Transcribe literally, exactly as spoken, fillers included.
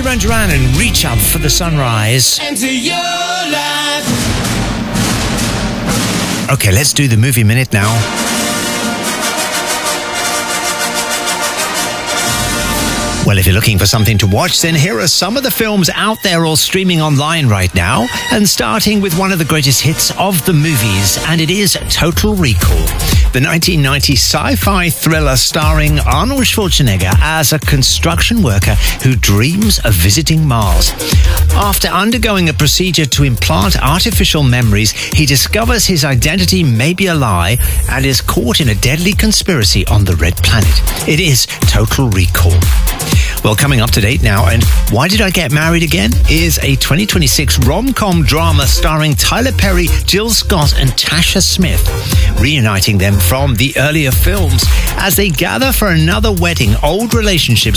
Duran Duran and Reach Up for the Sunrise. Enter your life. Okay, let's do the movie minute now. Well, if you're looking for something to watch, then here are some of the films out there or streaming online right now. And starting with one of the greatest hits of the movies, and it is Total Recall. The nineteen ninety sci-fi thriller starring Arnold Schwarzenegger as a construction worker who dreams of visiting Mars. After undergoing a procedure to implant artificial memories, he discovers his identity may be a lie and is caught in a deadly conspiracy on the Red Planet. It is Total Recall. Well, coming up to date now, and Why Did I Get Married Again is a twenty twenty-six rom-com drama starring Tyler Perry, Jill Scott and Tasha Smith, reuniting them from the earlier films. As they gather for another wedding, old relationships